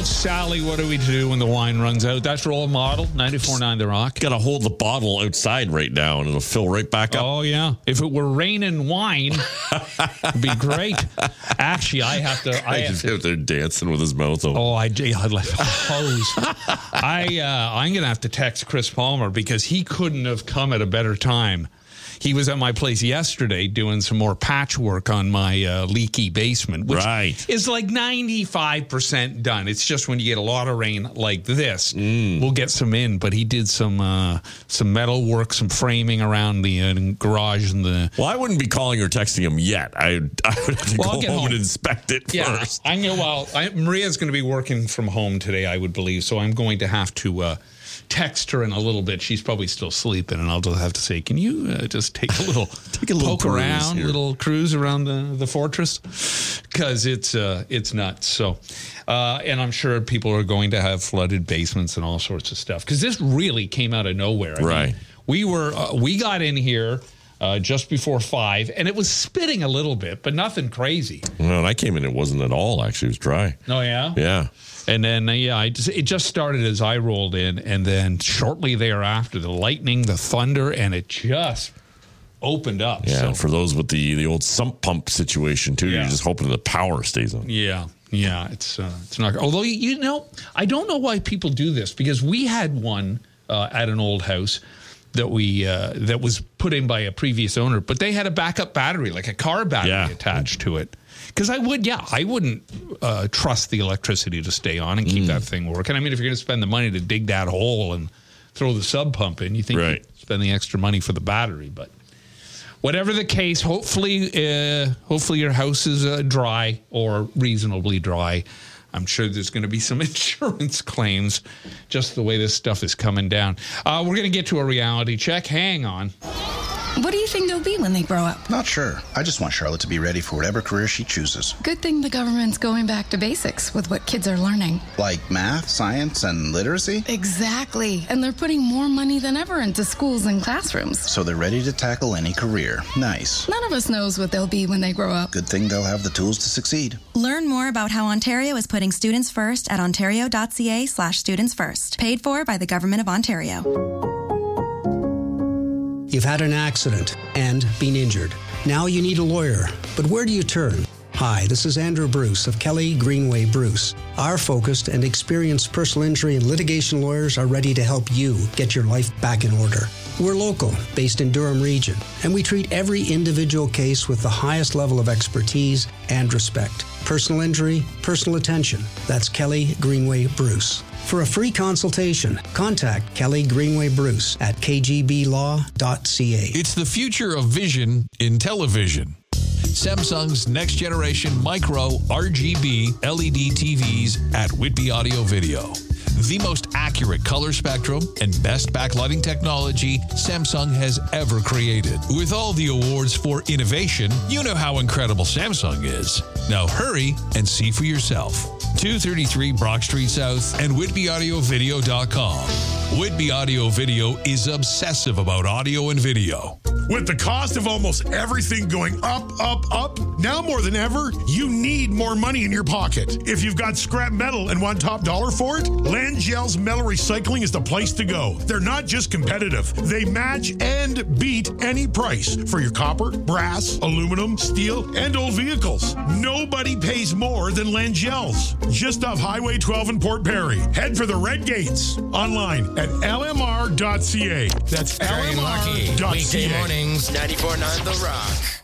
Oh, Sally, what do we do when the wine runs out? That's role model, 94.9 The Rock. Got to hold the bottle outside right now, and it'll fill right back up. Oh, yeah. If it were raining wine, it'd be great. Actually, I have to... He's out there dancing with his mouth open. Oh, I'd like a hose. I'm going to have to text Chris Palmer because he couldn't have come at a better time. He was at my place yesterday doing some more patchwork on my leaky basement, which is like 95% done. It's just when you get a lot of rain like this, we'll get some in. But he did some metal work, some framing around the garage and the. Well, I wouldn't be calling or texting him yet. I would have to go home and inspect it first. I know. Well, Maria's going to be working from home today, I would believe, so I'm going to have to. Text her in a little bit. She's probably still sleeping, and I'll just have to say, "Can you just take a little poke around, a little cruise around the fortress?" Because it's nuts. So, and I'm sure people are going to have flooded basements and all sorts of stuff. Because this really came out of nowhere. I mean, we got in here just before 5, and it was spitting a little bit, but nothing crazy. Well, when I came in, it wasn't at all. Actually, it was dry. Oh yeah. Yeah. And then, it just started as I rolled in, and then shortly thereafter, the lightning, the thunder, and it just opened up. Yeah, and for those with the old sump pump situation, too, you're just hoping the power stays on. Yeah, it's not. Although, I don't know why people do this, because we had one at an old house that that was put in by a previous owner, but they had a backup battery, like a car battery attached to it. Because I wouldn't trust the electricity to stay on and keep that thing working. I mean, if you're going to spend the money to dig that hole and throw the sub pump in, you think you'd spend the extra money for the battery. But whatever the case, hopefully your house is dry or reasonably dry. I'm sure there's going to be some insurance claims just the way this stuff is coming down. We're going to get to a reality check. Hang on. What do you think they'll be when they grow up? Not sure. I just want Charlotte to be ready for whatever career she chooses. Good thing the government's going back to basics with what kids are learning. Like math, science, and literacy? Exactly. And they're putting more money than ever into schools and classrooms. So they're ready to tackle any career. Nice. None of us knows what they'll be when they grow up. Good thing they'll have the tools to succeed. Learn more about how Ontario is putting students first at ontario.ca/students first. Paid for by the Government of Ontario. You've had an accident and been injured. Now you need a lawyer, but where do you turn? Hi, this is Andrew Bruce of Kelly Greenway Bruce. Our focused and experienced personal injury and litigation lawyers are ready to help you get your life back in order. We're local, based in Durham Region, and we treat every individual case with the highest level of expertise and respect. Personal injury, personal attention. That's Kelly Greenway Bruce. For a free consultation, contact Kelly Greenway Bruce at kgblaw.ca. It's the future of vision in television. Samsung's next generation micro RGB LED TVs at Whitby Audio Video. The most accurate color spectrum and best backlighting technology Samsung has ever created. With all the awards for innovation, you know how incredible Samsung is. Now hurry and see for yourself. 233 Brock Street South and WhitbyAudioVideo.com. Whitby Audio Video is obsessive about audio and video. With the cost of almost everything going up, now more than ever, you need more money in your pocket. If you've got scrap metal and want top dollar for it, Langell's Metal Recycling is the place to go. They're not just competitive. They match and beat any price for your copper, brass, aluminum, steel, and old vehicles. Nobody pays more than Langell's. Just off Highway 12 in Port Perry. Head for the Red Gates. Online at lmr.ca. That's Very lucky. lmr.ca. Weekday mornings, 94.9 The Rock.